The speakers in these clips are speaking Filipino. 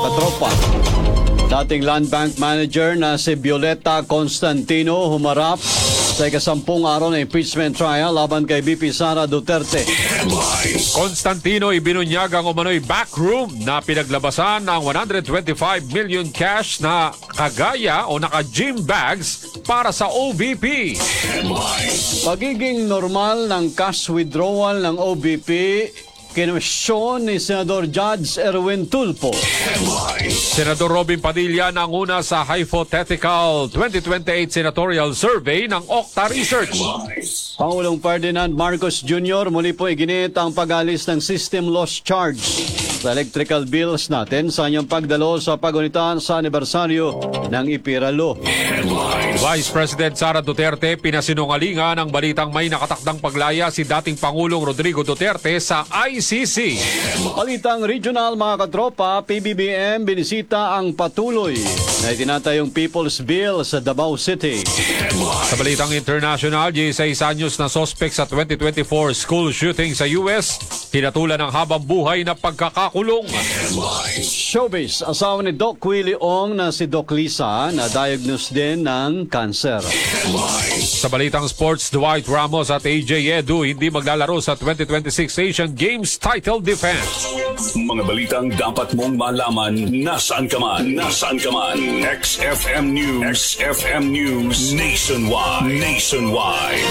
katropa. Dating Land Bank Manager na si Violeta Constantino humarap sa ikasampung araw na impeachment trial laban kay VP Sara Duterte. Constantino ibinunyag ang umano'y backroom na pinaglabasan ng 125 million cash na kagaya o naka-gym bags para sa OVP. Magiging normal ng cash withdrawal ng OVP, kinwestiyon ni Senador Judge Erwin Tulfo. Senador Robin Padilla nanguna sa hypothetical 2028 senatorial survey ng Octa Research. Pangulong Ferdinand Marcos Jr. muli po iginit ang pag-alis ng system loss charge sa electrical bills natin sa kanyang pagdalo sa pagunitan sa anibersaryo ng IPIRA Law. Vice President Sara Duterte pinasinungalingan ang balitang may nakatakdang paglaya si dating Pangulong Rodrigo Duterte sa ICC. Balitang regional mga katropa, PBBM binisita ang patuloy na itinatayong People's Bill sa Davao City. Sa balitang international, 16 anyos na suspect sa 2024 school shooting sa US, hinatulan ng habang buhay na pagkakakulong. Showbiz, asawa ni Doc Willie Ong na si Doc Lisa na diagnose din ng cancer. Sa balitang sports, Dwight Ramos at AJ Edu hindi maglalaro sa 2026 Asian Games title defense. Mga balitang dapat mong malaman nasaan ka man. Nasaan ka man. XFM News. XFM News Nationwide. Nationwide.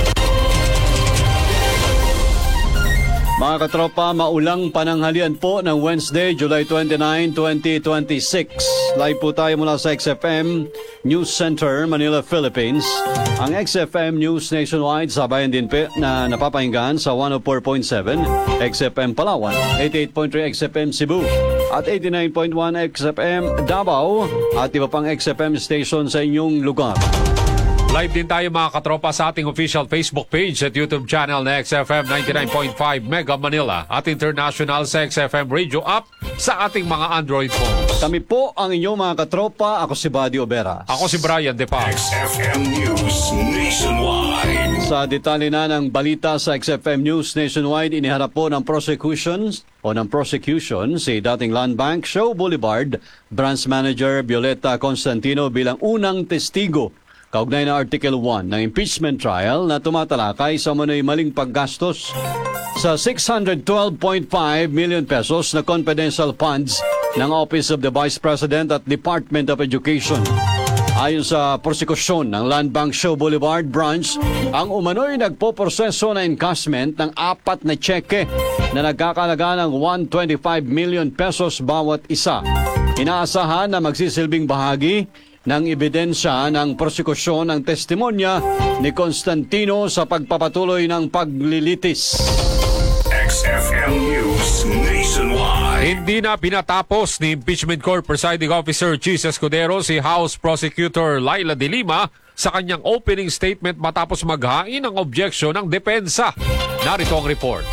Mga katropa, maulang pananghalian po ng Wednesday, July 29, 2026. Live po tayo mula sa XFM News Center, Manila, Philippines. Ang XFM News Nationwide, sabayan din po na napapahinggan sa 104.7 XFM Palawan, 88.3 XFM Cebu, at 89.1 XFM Davao, at iba pang XFM station sa inyong lugar. Live din tayo mga katropa sa ating official Facebook page at YouTube channel na XFM 99.5 Mega Manila at international sa XFM Radio app sa ating mga Android phones. Kami po ang inyong mga katropa. Ako si Buddy Obera. Ako si Brian De Paz. XFM News Nationwide. Sa detalye na ng balita sa XFM News Nationwide, iniharap po ng prosecution si dating Land Bank Show Boulevard Branch Manager Violeta Constantino bilang unang testigo kaugnay na Article 1 ng impeachment trial na tumatalakay sa umano'y maling paggastos sa 612.5 million pesos na confidential funds ng Office of the Vice President at Department of Education. Ayon sa prosekusyon ng Land Bank Show Boulevard Branch, ang umano'y nagpoproseso na encashment ng 4 na tseke na nagkakalaga ng 125 million pesos bawat isa. Inaasahan na magsisilbing bahagi ng ebidensya ng prosekusyon ng testimonya ni Constantino sa pagpapatuloy ng paglilitis. XFM News Nationwide. Hindi na pinatapos ni Impeachment Court Presiding Officer Chis Escudero si House Prosecutor Laila De Lima sa kanyang opening statement matapos maghain ng objeksyon ng depensa. Narito ang report.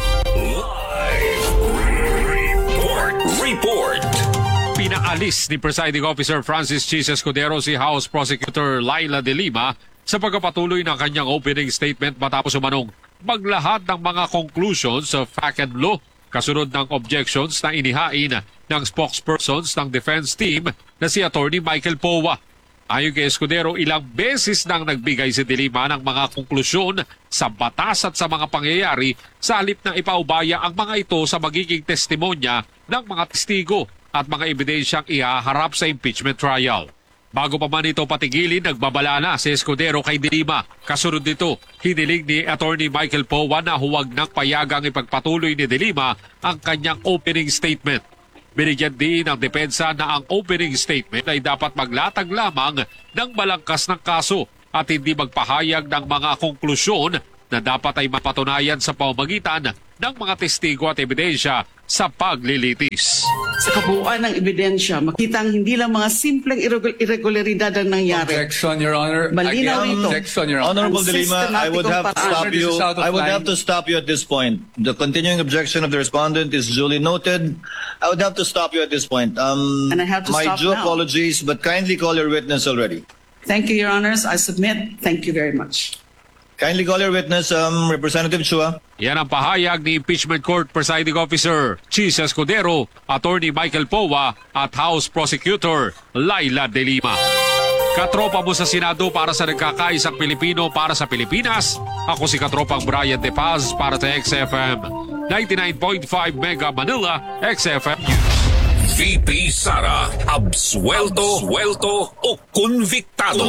Report. Pinaalis ni Presiding Officer Francis Chis Escudero si House Prosecutor Laila De Lima sa pagpapatuloy ng kanyang opening statement matapos umanong maglahat ng mga conclusions sa fact and law kasunod ng objections na inihain ng spokespersons ng defense team na si Attorney Michael Powa. Ayon kay Escudero, ilang beses nang nagbigay si De Lima ng mga konklusyon sa batas at sa mga pangyayari sa halip na ipaubaya ang mga ito sa magiging testimonya ng mga testigo at mga ebidensyang ihaharap sa impeachment trial. Bago pa man ito patigilin, nagbabala na si Escudero kay De Lima. Kasunod nito, hiniling ni Attorney Michael Powa na huwag nang payagang ipagpatuloy ni De Lima ang kanyang opening statement. Binigyan din ng depensa na ang opening statement ay dapat maglatag lamang ng malangkas ng kaso at hindi magpahayag ng mga konklusyon na dapat ay mapatunayan sa pamamagitan ng mga testigo at ebidensya sa paglilitis. Sa kabuuan ng ebidensya, makitang hindi lang mga simpleng irregularidad ang nangyari. Objection, Your Honor. Malinaw ito. Objection, Your Honor. Honorable De Lima, I would have to stop you. This is out of I would line. have to stop you at this point. The continuing objection of the respondent is duly noted. I would have to stop you at this point. And I have to my stop due now. apologies, but kindly call your witness already. Thank you, Your Honors. I submit. Thank you very much. Kindly call your witness, Representative Chua. Yan ang pahayag ni Impeachment Court Presiding Officer Chis Escudero, Attorney Michael Powa at House Prosecutor Laila De Lima. Katropa mo sa Senado para sa nagkakaisang Pilipino para sa Pilipinas. Ako si Katropang Brian De Paz para sa XFM 99.5 Mega Manila, XFM News. VP Sara, absuelto o convictado.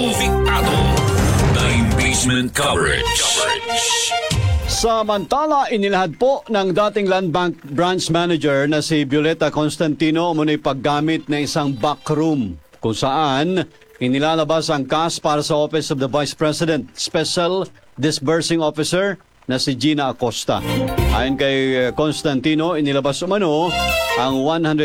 The impeachment coverage. Samantala, inilahad po ng dating Land Bank Branch Manager na si Violeta Constantino muna paggamit ng isang backroom kung saan inilalabas ang cash para sa Office of the Vice President Special Disbursing Officer na si Gina Acosta. Ayon kay Constantino, inilabas umano ang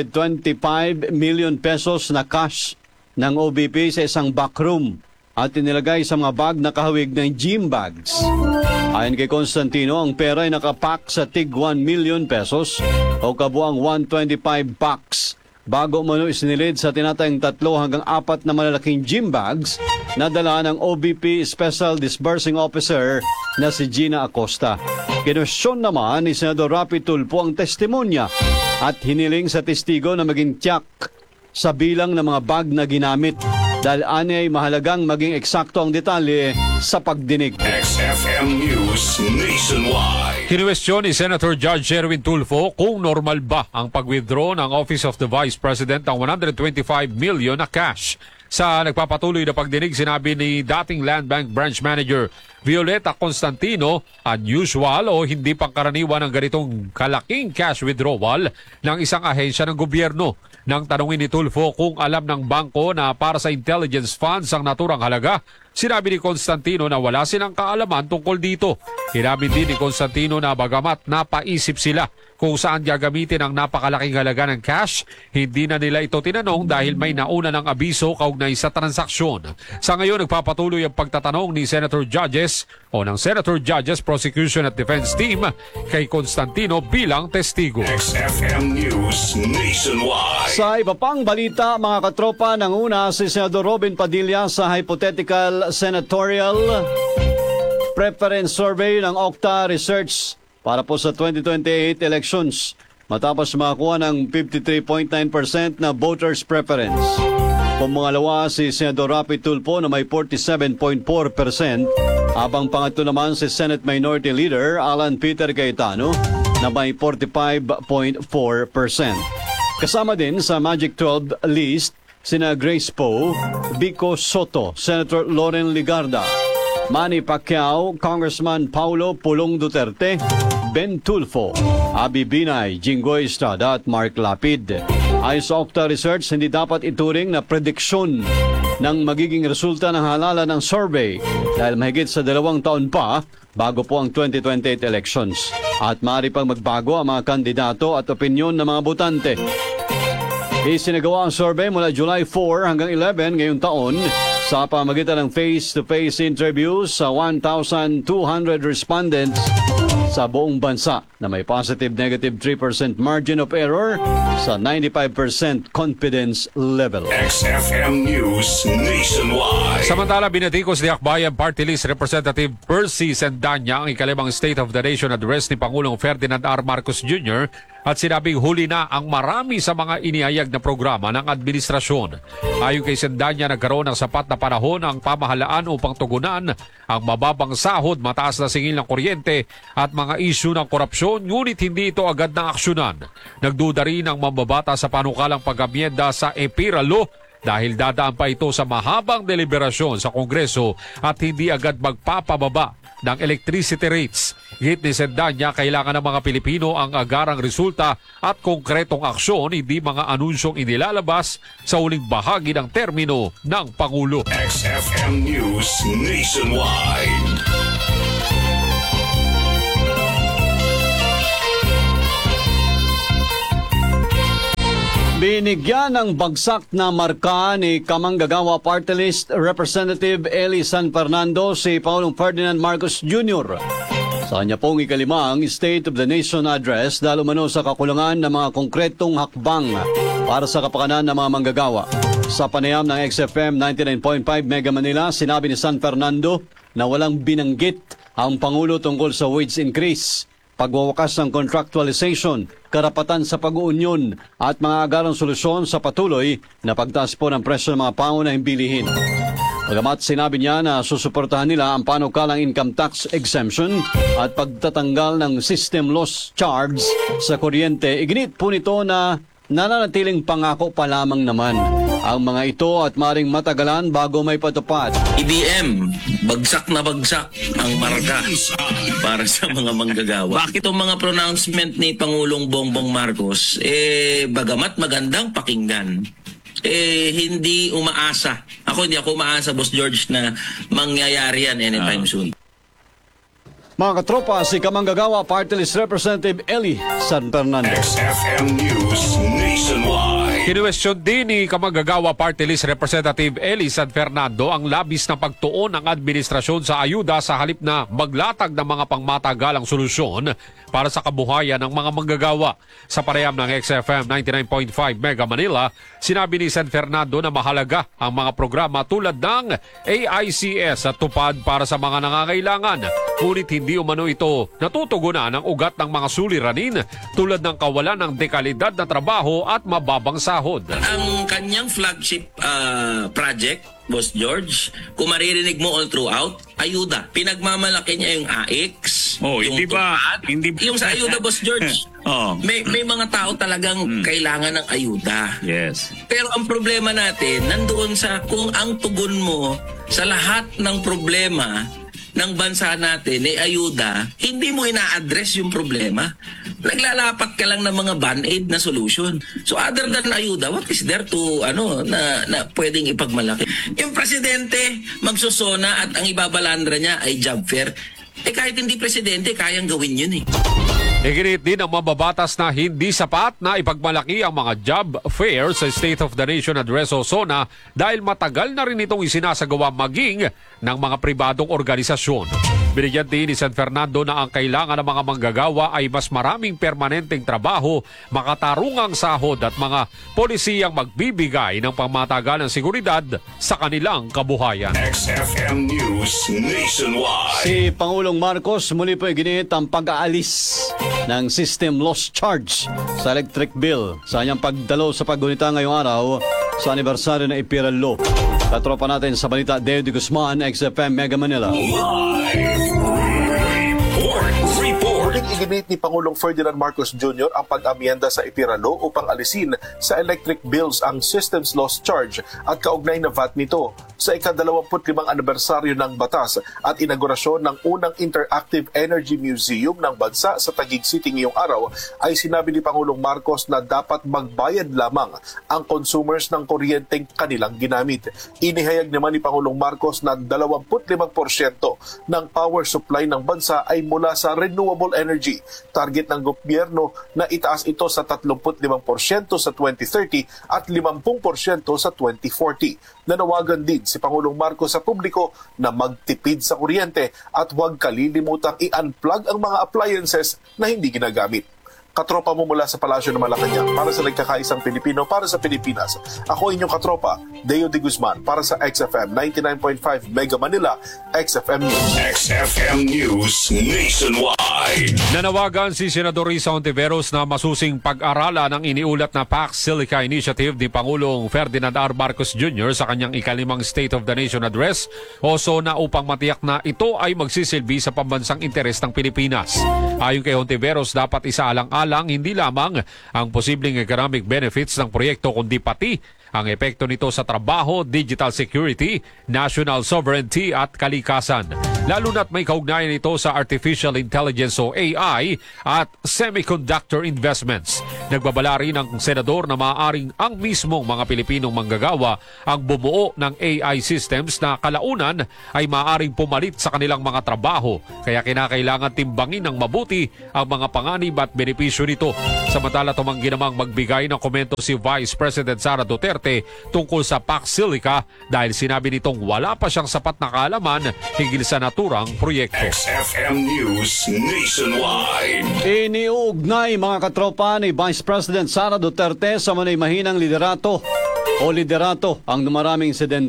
125 million pesos na cash ng OBP sa isang backroom at inilagay sa mga bag na kahawig ng gym bags. Ayon kay Constantino, ang pera ay nakapack sa tig 1 million pesos o kabuang 125 packs bago umano isinilid sa tinatayang 3 hanggang 4 na malalaking gym bags na dala ng OBP Special Disbursing Officer na si Gina Acosta. Kinwestiyon naman ni Senador Rapi Tulfo ang testimonya at hiniling sa testigo na maging tiyak sa bilang ng mga bag na ginamit dahil ani ay mahalagang maging eksakto ang detalye sa pagdinig. XFM News Nationwide. Kinwestiyon ni Senator Judge Sherwin Tulfo kung normal ba ang pag-withdraw ng Office of the Vice President ng 125 million na cash. Sa nagpapatuloy na pagdinig, sinabi ni dating Land Bank Branch Manager Violeta Constantino, unusual o hindi pangkaraniwan ang ganitong kalaking cash withdrawal ng isang ahensya ng gobyerno. Nang tanungin ni Tulfo kung alam ng bangko na para sa intelligence funds ang naturang halaga, sinabi ni Constantino na wala silang kaalaman tungkol dito. Hinamin din ni Constantino na bagamat napaisip sila kung saan gagamitin ang napakalaking halaga ng cash, hindi na nila ito tinanong dahil may nauna ng abiso kaugnay sa transaksyon. Sa ngayon, nagpapatuloy ang pagtatanong ni Senator Judges o ng Senator Judges Prosecution at Defense Team kay Constantino bilang testigo. XFM News Nationwide. Sa iba pang balita, mga katropa, nanguna si Senador Robin Padilla sa hypothetical senatorial preference survey ng Octa Research para po sa 2028 elections matapos makakuha ng 53.9% na voters preference. Pumangalawa si Senador Rapi Tulfo na may 47.4%, habang pangatlo naman si Senate Minority Leader Alan Peter Cayetano na may 45.4%. Kasama din sa Magic 12 list sina Grace Poe, Vico Soto, Senator Loren Ligarda, Manny Pacquiao, Congressman Paulo Pulong Duterte, Ben Tulfo, Abi Binay, Jinggoy Estrada at Mark Lapid. Ayon sa Octa Research, hindi dapat ituring na prediksyon ng magiging resulta ng halalan ng survey dahil mahigit sa 2 taon pa bago po ang 2028 elections at maaari pang magbago ang mga kandidato at opinyon ng mga botante. Isinagawa ang survey mula July 4 hanggang 11 ngayong taon sa pamagitan ng face-to-face interviews sa 1,200 respondents sa buong bansa na may positive-negative 3% margin of error sa 95% confidence level. XFM News Nationwide. Samantala, binatikos ni Akbayan Party List Representative Percy Sendanya ang ikalimang State of the Nation address ni Pangulong Ferdinand R. Marcos Jr. at sinabing huli na ang marami sa mga inihayag na programa ng administrasyon. Ayon kay Sendanya, nagkaroon ng sapat na panahon ang pamahalaan upang tugunan ang mababang sahod, mataas na singil ng kuryente at mga isyu ng korupsyon, ngunit hindi ito agad na aksyonan. Nagduda rin ang mambabata sa panukalang pag-amyenda sa EPIRA Law dahil dadaan pa ito sa mahabang deliberasyon sa Kongreso at hindi agad magpapababa ng electricity rates. Hit ni Sendanya, kailangan ng mga Pilipino ang agarang resulta at konkretong aksyon, hindi mga anunsyong inilalabas sa uling bahagi ng termino ng Pangulo. XFM News Nationwide. Binigyan ng bagsak na marka ni Kamanggagawa Party List Representative Eli San Fernando si Pangulong Ferdinand Marcos Jr. sa kanya pong ikalimang State of the Nation Address dahil umano sa kakulangan ng mga konkretong hakbang para sa kapakanan ng mga manggagawa. Sa panayam ng XFM 99.5 Mega Manila, sinabi ni San Fernando na walang binanggit ang Pangulo tungkol sa wage increase, pagwawakas ng contractualization, karapatan sa pag-uunyon at mga agarang solusyon sa patuloy na pagtaas po ng presyo ng mga pangunahing bilihin. Bagamat sinabi niya na susuportahan nila ang panukalang income tax exemption at pagtatanggal ng system loss charge sa kuryente, iginit po nito na nananatiling pangako pa lamang naman ang mga ito at maring matagalan bago may patupad. EBM, bagsak na bagsak ang marka para sa mga manggagawa. Bakit itong mga pronouncement ni Pangulong Bongbong Marcos, bagamat magandang pakinggan, hindi umaasa. Hindi ako umaasa, Boss George, na mangyayari yan anytime soon. Mga katropa, si Kamanggagawa Party List Representative Eli San Fernando. XFM News Nationwide. Kinuwestiyon din ni Kamanggagawa Party List Representative Eli San Fernando ang labis na pagtuon ng administrasyon sa ayuda sa halip na maglatag ng mga pangmatagalang solusyon para sa kabuhayan ng mga manggagawa. Sa pareham ng XFM 99.5 Mega Manila, sinabi ni San Fernando na mahalaga ang mga programa tulad ng AICS at tupad para sa mga nangangailangan. Ngunit hindi umano ito natutugunan ang ugat ng mga suliranin tulad ng kawalan ng dekalidad na trabaho at mababang sahod. Ang kanyang flagship project, Boss George, kung maririnig mo all throughout, ayuda. Pinagmamalaki niya yung AX. Yung hindi ba? tupad. Yung sa ayuda, Boss George, may mga tao talagang kailangan ng ayuda. Yes. Pero ang problema natin, nandoon sa kung ang tugon mo sa lahat ng problema ng bansa natin ay ayuda, hindi mo ina-address yung problema. Naglalapat ka lang ng mga band-aid na solution. So other than ayuda, what is there to na pwedeng ipagmalaki? Yung presidente magsusona at ang ibabalandra niya ay job fair. Kahit hindi presidente, kayang gawin yun eh. Iginit din ang mababatas na hindi sapat na ipagmalaki ang mga job fair sa State of the Nation Address o SONA dahil matagal na rin itong isinasagawa maging ng mga pribadong organisasyon. Binigyan din ni San Fernando na ang kailangan ng mga manggagawa ay mas maraming permanenteng trabaho, makatarungang sahod at mga polisiyang magbibigay ng pangmatagalang seguridad sa kanilang kabuhayan. XFM News Nationwide. Si Pangulong Marcos muli po iginit ang pag-aalis ng system loss charge sa electric bill sa kanyang pagdalo sa paggunita ngayong araw sa anibersaryo ng Epiral Law. Katropa natin sa balita, Deo de Guzman, XFM Mega Manila. Live report. Muling iginit ni Pangulong Ferdinand Marcos Jr. ang pag-amyenda sa Epiral Law upang alisin sa electric bills ang systems loss charge at kaugnay na VAT nito sa ika-25 anibersaryo ng batas at inaugurasyon ng unang Interactive Energy Museum ng bansa sa Taguig City ngayong araw ay sinabi ni Pangulong Marcos na dapat magbayad lamang ang consumers ng kuryenteng kanilang ginamit. Inihayag naman ni Pangulong Marcos na 25% ng power supply ng bansa ay mula sa renewable energy. Target ng gobyerno na itaas ito sa 35% sa 2030 at 50% sa 2040. Nanawagan din si Pangulong Marcos sa publiko na magtipid sa kuryente at huwag kalilimutang i-unplug ang mga appliances na hindi ginagamit. Katropa mo mula sa Palasyo ng Malacanang para sa nagkakaisang Pilipino para sa Pilipinas. Ako inyong katropa, Deo de Guzman para sa XFM 99.5 Mega Manila, XFM News. XFM News Nationwide. Nanawagan si Senador Risa Hontiveros na masusing pag-aralan ang iniulat na Pax Silica Initiative ni Pangulong Ferdinand R. Marcos Jr. sa kanyang ikalimang State of the Nation Address o SONA upang matiyak na ito ay magsisilbi sa pambansang interes ng Pilipinas. Ayon kay Hontiveros, dapat isaalang-alang hindi lamang ang posibleng economic benefits ng proyekto kundi pati ang epekto nito sa trabaho, digital security, national sovereignty at kalikasan. Lalo na't may kaugnayan ito sa artificial intelligence o AI at semiconductor investments. Nagbabala rin ang senador na maaaring ang mismong mga Pilipinong manggagawa ang bumuo ng AI systems na kalaunan ay maaaring pumalit sa kanilang mga trabaho. Kaya kinakailangan timbangin ng mabuti ang mga panganib at benepisyo nito. Samantala tumanggi namang magbigay ng komento si Vice President Sara Duterte tungkol sa Pax Silica dahil sinabi nitong wala pa siyang sapat na kaalaman hinggil sa naturang proyekto. XFM News Nationwide. Iniugnay mga katropa ni Vice President Sara Duterte sa manay mahinang liderato ang dumaraming insidente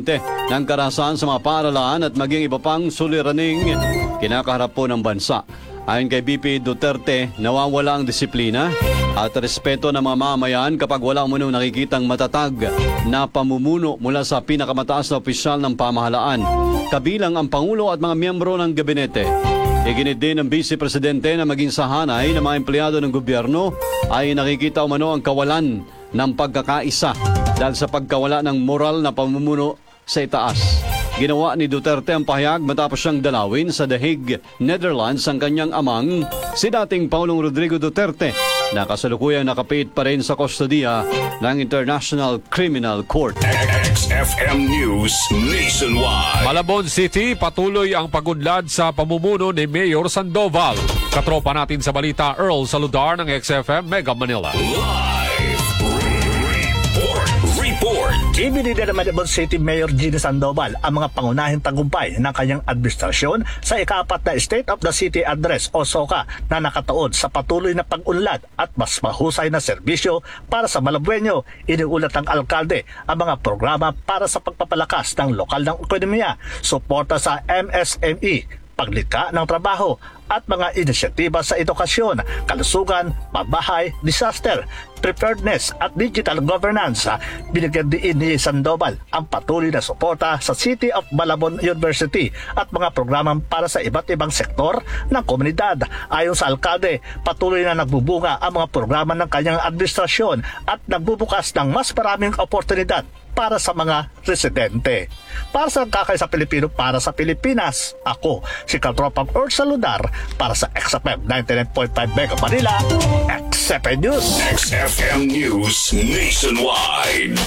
ng karahasan sa mga paaralan at maging iba pang suliraning kinakaharap po ng bansa. Ayon kay BP Duterte, nawawala ang disiplina at respeto ng mga mamayan kapag wala umunong nakikitang matatag na pamumuno mula sa pinakamataas na opisyal ng pamahalaan, kabilang ang Pangulo at mga miyembro ng gabinete. Iginit din ng Vice Presidente na maging sa hanay ng mga empleyado ng gobyerno ay nakikita umano ang kawalan ng pagkakaisa dahil sa pagkawala ng moral na pamumuno sa itaas. Ginawa ni Duterte ang pahayag matapos siyang dalawin sa The Hague, Netherlands ang kanyang amang si dating Pangulong Rodrigo Duterte na kasalukuyang nakapiit pa rin sa kustodiya ng International Criminal Court. XFM News Nationwide. Malabon City, patuloy ang pagunlad sa pamumuno ni Mayor Sandoval. Katropa natin sa balita, Earl Saludar ng XFM Mega Manila. Live report. Ibinida ng Malabon City Mayor Gina Sandoval ang mga pangunahing tagumpay ng kanyang administrasyon sa ika-4 na State of the City Address o SOCA na nakatuon sa patuloy na pag-unlad at mas mahusay na serbisyo para sa Malabueño. Iniulat ng alkalde ang mga programa para sa pagpapalakas ng lokal ng ekonomiya, suporta sa MSME, paglikha ng trabaho at mga inisyatiba sa edukasyon, kalusugan, pabahay, disaster, preparedness at digital governance. Binigyan din ni Sandoval ang patuloy na suporta sa City of Malabon University at mga programang para sa iba't ibang sektor ng komunidad. Ayon sa alkalde, patuloy na nagbubunga ang mga programa ng kanyang administrasyon at nagbubukas ng mas maraming oportunidad para sa mga residente. Para sa Kakay sa Pilipino, para sa Pilipinas, ako si Katropang Earl Saludar para sa XFM 99.5 Mega Manila, XFM News. XFM News Nationwide.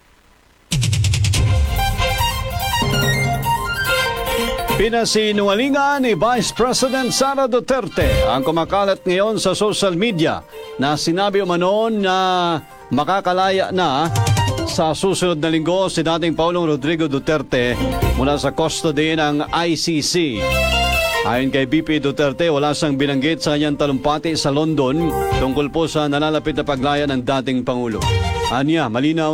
Pinasinungalingan ni Vice President Sara Duterte ang kumakalat ngayon sa social media na sinabi umano na makakalaya na sa susunod na linggo si dating Pangulong Rodrigo Duterte mula sa custody ng ICC. Ayon kay BP Duterte, wala siyang binanggit sa kanyang talumpati sa London tungkol po sa nalalapit na paglaya ng dating Pangulo. Anya, malinaw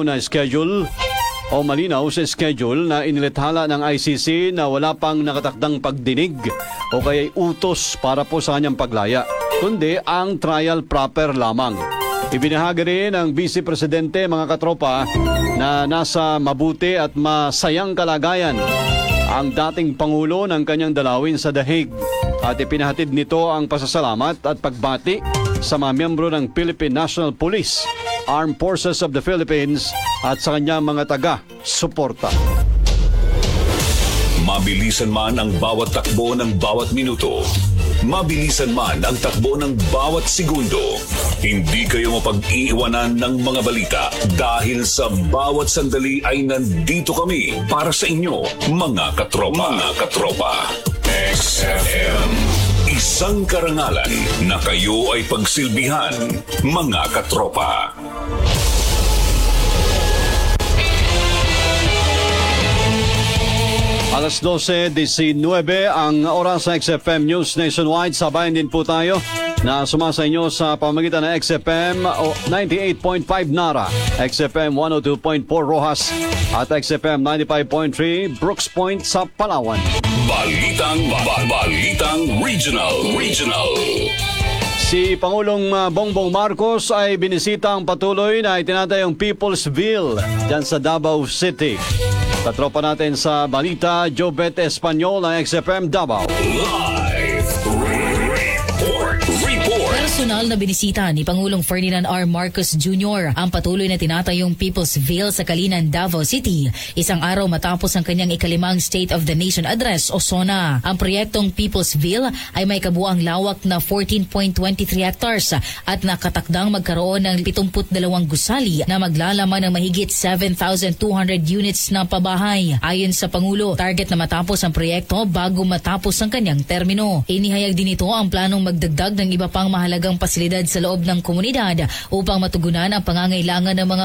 sa schedule na inilathala ng ICC na wala pang nakatakdang pagdinig o kaya'y utos para po sa kanyang paglaya, kundi ang trial proper lamang. Ibinahagi rin ng Vice Presidente, mga katropa, na nasa mabuti at masayang kalagayan ang dating Pangulo ng kanyang dalawin sa The Hague at ipinahatid nito ang pasasalamat at pagbati sa mga miyembro ng Philippine National Police, Armed Forces of the Philippines at sa kanyang mga taga-suporta. Mabilisan man ang bawat takbo ng bawat minuto, mabilisan man ang takbo ng bawat segundo, hindi kayo mapag-iiwanan ng mga balita dahil sa bawat sandali ay nandito kami para sa inyo, mga katropa. Mga katropa. XFM. Isang karangalan na kayo ay pagsilbihan, mga katropa. Alas 12:19 ang oras sa XFM News Nationwide. Sabayan din po tayo na sumasa inyo sa pamagitan ng XFM 98.5 Nara, XFM 102.4 Rojas at XFM 95.3 Brooks Point sa Palawan. Balitang Regional. Si Pangulong Bongbong Marcos ay binisita ang patuloy na itinatayong Peoplesville dyan sa Davao City. Katropa natin sa balita, Jobet Espanyol ng XFM Davao. Live report. Personal na binisita ni Pangulong Ferdinand R. Marcos Jr. ang patuloy na tinatayong Peoplesville sa Kalinan, Davao City, isang araw matapos ang kanyang ikalimang State of the Nation Address o SONA. Ang proyektong Peoplesville ay may kabuang lawak na 14.23 hectares at nakatakdang magkaroon ng 72 gusali na maglalaman ng mahigit 7,200 units na pabahay. Ayon sa Pangulo, target na matapos ang proyekto bago matapos ang kanyang termino. Inihayag din ito ang planong magdagdag ng iba pang mahalagang pasilidad sa loob ng komunidad upang matugunan ang pangangailangan ng mga